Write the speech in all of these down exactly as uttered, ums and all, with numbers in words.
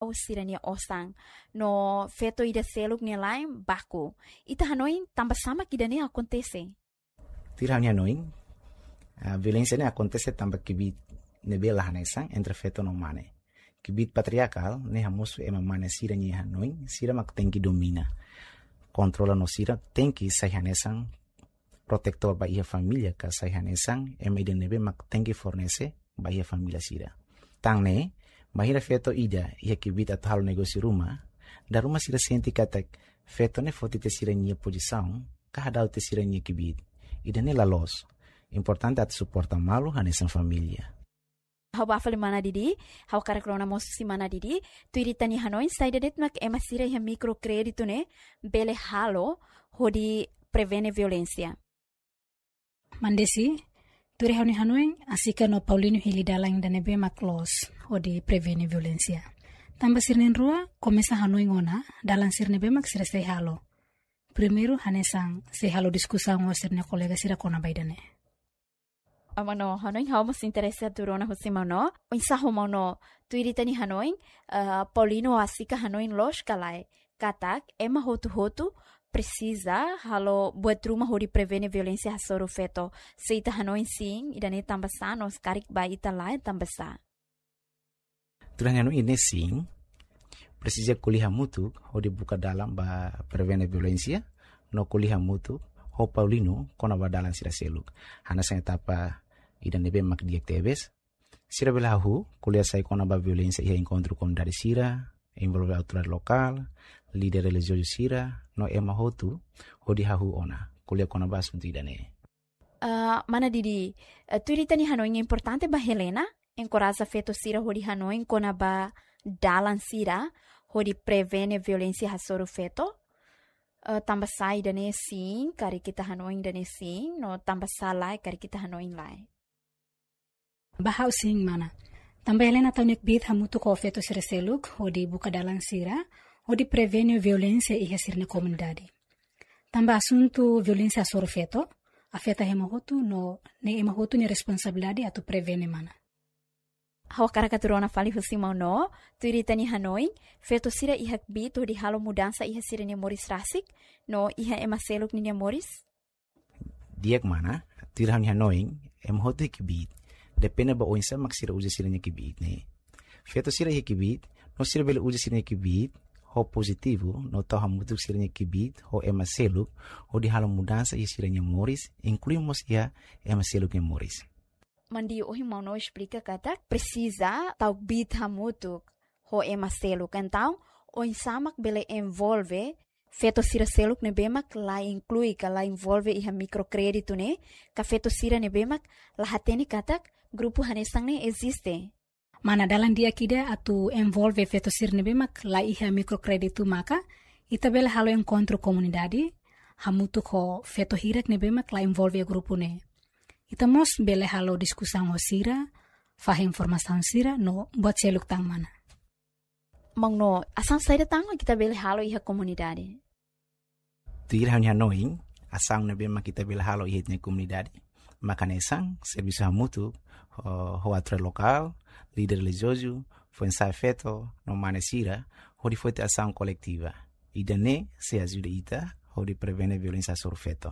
hau sirania osang. No feto ida seluk ni lain baku. Ita Hanoi tambah sama kidane acontece. Tira Hanoi, a violência ne acontece também que bit nebela hanesang entre feto no mane. Que bit patriarcal ne hamus ema mane sira ni Hanoi, sira mak tenki domina. Controla no sira tenki sai hanesang protector ba ia família ka sai hanesang ema ida nebe mak tenki fornece ba ia família sira. Tang ne mahira feto ida ia que bit atal negócio rumah, da rumah sira senti kata feto ne foti te sira ni posição, ka hadal te sira ni que bit. Ida ne la los. Importante at suporta malu hanesan família. Hau bafali mana didi, hau karakrona mosu si mana didi, tu iritani Hanoi saida det mak ema sira ia microcrédito ne bele halo hodi prevene violência. Mandesi, turi hauni Hanoi asika no Paulino hili dalang dan ebe mak los hodi prevene violência. Tambah sirnen rua komesa Hanoi ngona dalang sirne be mak sira sei halo. Primeiro hanesang sei halo diskusang ngo sirne kolega sira kona baidane. Amano Hanoi hau mas interesa turona hosimano, insa homano tu iritani Hanoi, uh, Paulino asika Hanoi los kalai, katak ema hotu hotu precisa halo buat rumah hodi prevene violência hasoro feto. Seita Hanoi sim, idane tambasa nos karik ba ita lai tambasa. Turanya no ini sim, precisa kuliah mutu hodi buka dalam ba prevene violência, no kuliah mutu ho Paulino kona ba dalam sira seluk. Hana sa etapa idan nebe mak diak tebes. Sira belahu kuliah sai kona ba violência ia encontro com dari sira, envolve autoridade local, líder religioso sira, no ema hotu hodi hahu ona kuliah kona ba asunto idane. Uh, mana didi, uh, tu iritani Hanoi importante ba Helena, encoraja feto sira hodi Hanoi kona ba dalan sira hodi prevene violência hasoro feto. Uh, tambah sai dane sim, kari kita Hanoi dane sim, no tambah salai kari kita Hanoi lai. Bahau sing mana? Tambah Helena taunik bit hamutu ko feto sira seluk hodi buka dalang sira, hodi prevene violência iha sirne comunidade. Tambah asunto violência hasoro feto, afeta hemahotu no ne emahotu ni responsabilidade atu prevene mana. Hau karakaturona fali husimau no, tu iritani Hanoi, feto sira ihak bit hodi halo mudança iha sira ni Moris rasik, no iha ema seluk ni Moris? Diak mana, tu iritani Hanoi, emahotu hiki bit, depende ba oinsa mak sira uja sira ni kibit ne. Feto sira hiki bit, no sira bele uja sira ni kibit, ho positivo, no tau hamutuk sira ni kibit, ho ema seluk, hodi halo mudança iha sira ni Moris, incluímos iha ema seluk ni Moris. Mandi ohi mau no explica kata precisa tau bit hamutuk ho ema seluk. Então, o insamak bele envolve feto sira seluk ne bemak la inclui ka la envolve iha microcrédito ne ka feto sira ne bemak la hateni katak grupo hanesang ne existe. Mana dalam dia kida atu envolve feto sira ne bemak la iha microcrédito maka ita bele halo encontro comunidade hamutuk ho feto hirak ne bemak la envolve grupo ne. Ita mos bele halo diskusang ho sira, fahe informação sira no buat seluk tang mana. Mang no, asang saida tang kita bele halo iha komunidade. Tir hanya Hanoi, asang na bema kita bele halo iha ni komunidade. Makanesang, serviço mutu, ho atre local, líder religioso, foi ensaio feto, no mane sira, ho di foi te asang coletiva. Idane se ajuda ita, ho di prevene violência sobre feto.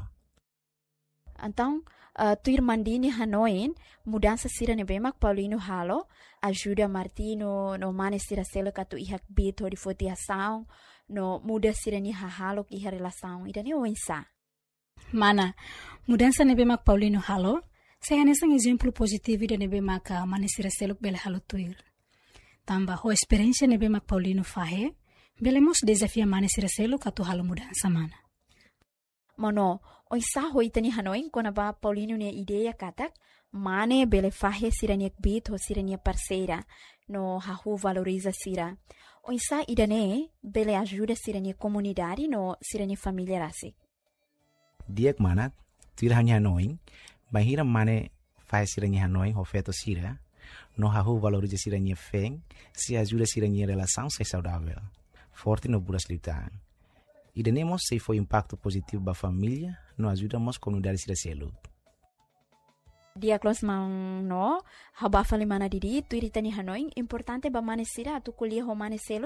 Então, uh, tu irmandini Hanoi, mudança sira ne bemak Paulino halo, ajuda Martino no mane sira selo katu ihak bit hodi foti asaung, no muda sira ni hahalo iha relação, idane oinsa. Mana, mudança ne bemak Paulino halo, saya nesang exemplo positivo da ne bemak mane sira selo bele halo tuir. Tambah ho experiência ne bemak Paulino fahe, bele mos desafia mane sira selo katu halo mudança mana. Mono, oisa hoitani Hanoi kona ba Paulino ne ideia katak mane bele fahe sirania bit ho sirania parceira no hahu valoriza sira. Oisa idane bele ajuda sirania comunidade no sirania família rasik. Diak mana tiranya Hanoi, bahira mane fahe sirania Hanoi ho feto sira no hahu valoriza sirania feng se ajuda sirania relação se saudável. Forte no buras litan. Idanemos se foi impacto positivo ba família, no ajudamos comunidade sira selu. Dia close mang no, haba fali mana didi, tu iritani Hanoi, importante ba mane sira tu kuliah ho mane selu.